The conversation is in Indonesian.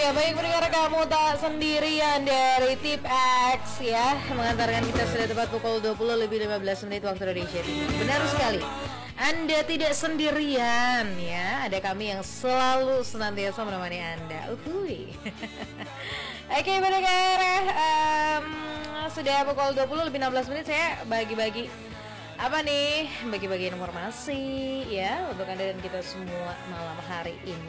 Iya, baik pendengar, kamu tak sendirian dari Tip X ya, mengantarkan kita sudah tepat pukul 20:15 waktu Indonesia Timur. Benar sekali, Anda tidak sendirian ya, ada kami yang selalu senantiasa menemani Anda. Uhuy. Oke pendengar, sudah pukul 20:16 saya bagi-bagi apa nih, bagi-bagi informasi ya untuk Anda dan kita semua malam hari ini.